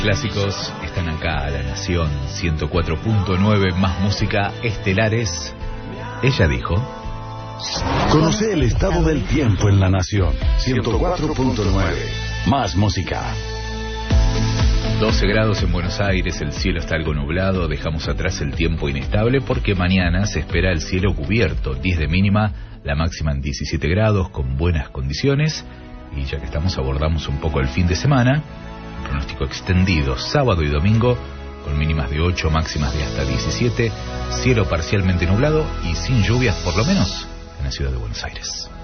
Clásicos están acá, La Nación 104.9, más música, estelares. Ella dijo: conoce el estado del tiempo en La Nación 104.9, más música. 12 grados en Buenos Aires, el cielo está algo nublado, dejamos atrás el tiempo inestable porque mañana se espera el cielo cubierto, 10 de mínima, la máxima en 17 grados, con buenas condiciones. Y ya que estamos, abordamos un poco el fin de semana. Pronóstico extendido, sábado y domingo, con mínimas de 8, máximas de hasta 17, cielo parcialmente nublado y sin lluvias, por lo menos en la ciudad de Buenos Aires.